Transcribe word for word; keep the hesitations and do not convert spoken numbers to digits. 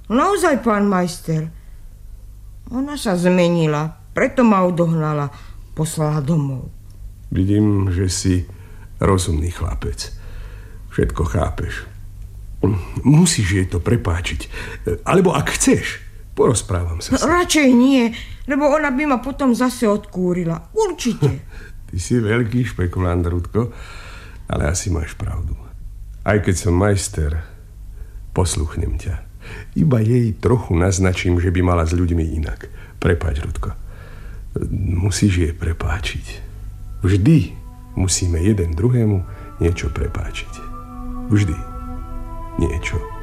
Naozaj, pán majster. Ona sa zmenila, preto ma odohnala, poslala domov. Vidím, že si rozumný chlapec. Všetko chápeš. Musíš jej to prepáčiť. Alebo ak chceš, porozprávam sa s ním. Radšej nie, lebo ona by ma potom zase odkúrila. Určite. Ty si veľký špekulant, Rudko, ale asi máš pravdu. Aj keď som majster, posluchnem ťa. Iba jej trochu naznačím, že by mala s ľuďmi inak. Prepáč, Rudko. Musíš jej prepáčiť. Vždy musíme jeden druhému niečo prepáčiť. Vždy niečo.